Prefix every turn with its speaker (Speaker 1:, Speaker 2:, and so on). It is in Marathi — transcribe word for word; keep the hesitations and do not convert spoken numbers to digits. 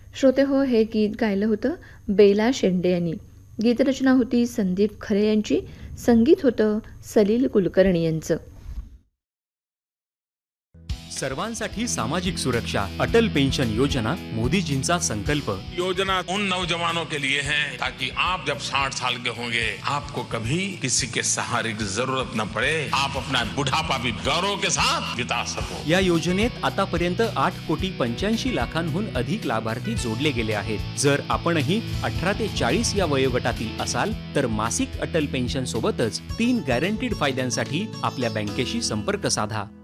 Speaker 1: श्रोते हो, हे गीत गायलं होतं बेला शेंडे यांनी. गीतरचना होती संदीप खरे यांची, संगीत होतं सलील कुलकर्णी यांचं.
Speaker 2: सर्वांसाठी सामाजिक सुरक्षा अटल पेंशन योजना मोदीजींचा संकल्प.
Speaker 3: योजना उन नौजवानों के लिए है ताकि आप जब साठ साल के होंगे आपको कभी किसी के सहारे की जरूरत न पड़े, आप अपना बुढ़ापा भी गौरव के साथ बिता सको.
Speaker 2: या योजनेत आतापर्यंत आठ कोटी पंच्याऐंशी लाखांहून अधिक लाभार्थी जोडले गेले आहेत. जर आपणही अठरा ते चाळीस या वयोगटातील असाल तर मासिक अटल पेन्शन सोबतच तीन गॅरंटीड फायद्यांसाठी आपल्या बँकेशी संपर्क साधा.